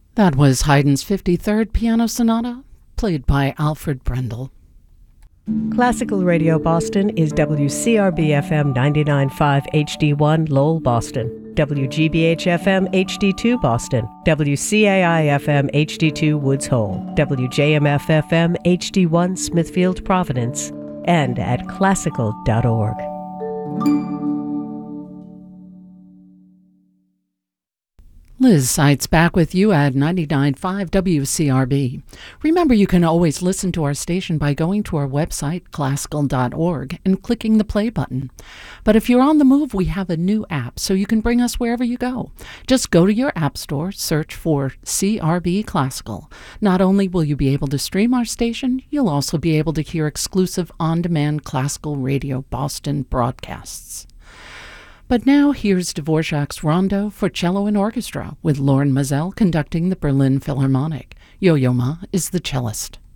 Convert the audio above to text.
That was Haydn's 53rd Piano Sonata, played by Alfred Brendel. Classical Radio Boston is WCRB-FM 99.5 HD1 Lowell, Boston, WGBH-FM HD2 Boston, WCAI-FM HD2 Woods Hole, WJMF-FM HD1 Smithfield, Providence, and at classical.org. Liz Seitz back with you at 99.5 WCRB. Remember, you can always listen to our station by going to our website, classical.org, and clicking the play button. But if you're on the move, we have a new app, so you can bring us wherever you go. Just go to your app store, search for CRB Classical. Not only will you be able to stream our station, you'll also be able to hear exclusive on-demand classical radio Boston broadcasts. But now here's Dvorak's Rondo for cello and orchestra, with Loren Maazel conducting the Berlin Philharmonic. Yo-Yo Ma is the cellist.